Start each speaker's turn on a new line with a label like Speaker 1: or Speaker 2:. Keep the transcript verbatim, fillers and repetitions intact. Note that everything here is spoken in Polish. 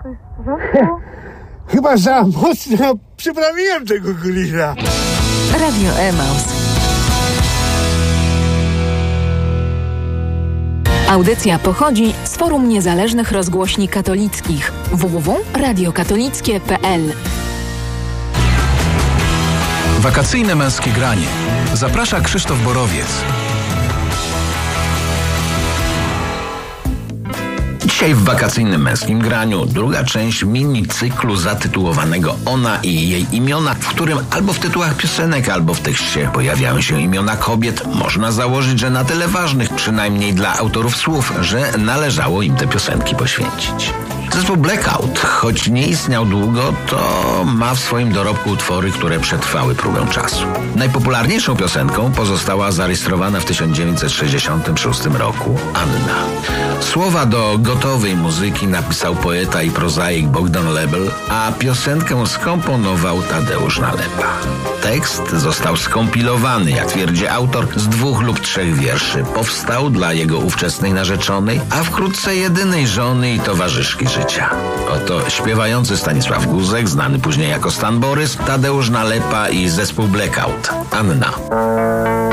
Speaker 1: wszystko jest w porządku?
Speaker 2: Chyba za mocno przyprawiłem tego grilla.
Speaker 3: Radio Emaus. Audycja pochodzi z Forum Niezależnych Rozgłośni Katolickich w w w kropka radio katolickie kropka p l.
Speaker 4: Wakacyjne męskie granie. Zaprasza Krzysztof Borowiec.
Speaker 5: Dzisiaj w wakacyjnym męskim graniu druga część mini-cyklu zatytułowanego Ona i jej imiona, w którym albo w tytułach piosenek, albo w tekście pojawiają się imiona kobiet. Można założyć, że na tyle ważnych, przynajmniej dla autorów słów, że należało im te piosenki poświęcić. Zespół Blackout, choć nie istniał długo, to ma w swoim dorobku utwory, które przetrwały próbę czasu. Najpopularniejszą piosenką pozostała zarejestrowana w tysiąc dziewięćset sześćdziesiątym szóstym roku Anna. Słowa do gotowej muzyki napisał poeta i prozaik Bogdan Lebel, a piosenkę skomponował Tadeusz Nalepa. Tekst został skompilowany, jak twierdzi autor, z dwóch lub trzech wierszy. Powstał dla jego ówczesnej narzeczonej, a wkrótce jedynej żony i towarzyszki życia. Oto śpiewający Stanisław Guzek, znany później jako Stan Borys, Tadeusz Nalepa i zespół Blackout. Anna.